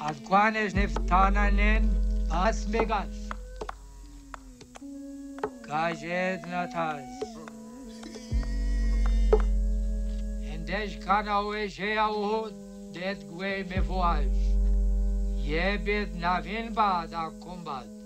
ad quanes neftananen as megas. Gajed natas. Endej kanawe jeau det gue me voage. Yebed navin ba da combat.